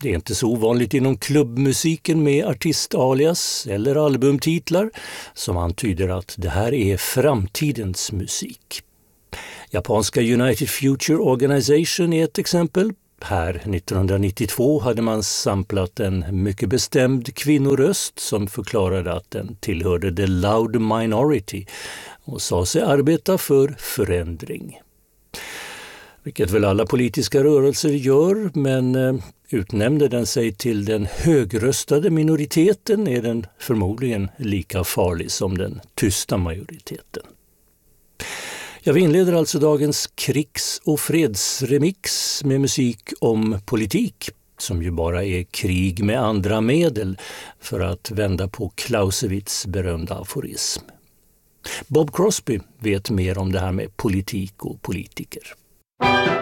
Det är inte så ovanligt inom klubbmusiken med artistalias eller albumtitlar som antyder att det här är framtidens musik. Japanska United Future Organization är ett exempel. Här 1992 hade man samplat en mycket bestämd kvinnoröst som förklarade att den tillhörde the loud minority och sa sig arbeta för förändring. Vilket väl alla politiska rörelser gör, men utnämnde den sig till den högröstade minoriteten är den förmodligen lika farlig som den tysta majoriteten. Vi inleder alltså dagens krigs- och fredsremix med musik om politik, som ju bara är krig med andra medel, för att vända på Clausewitz berömda aforism. Bob Crosby vet mer om det här med politik och politiker.